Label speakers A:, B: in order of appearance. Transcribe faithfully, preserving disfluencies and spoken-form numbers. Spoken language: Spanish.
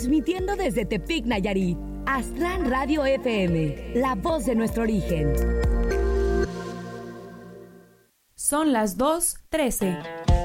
A: Transmitiendo desde Tepic, Nayarit. Aztlán Radio F M, la voz de nuestro origen.
B: Son las dos trece.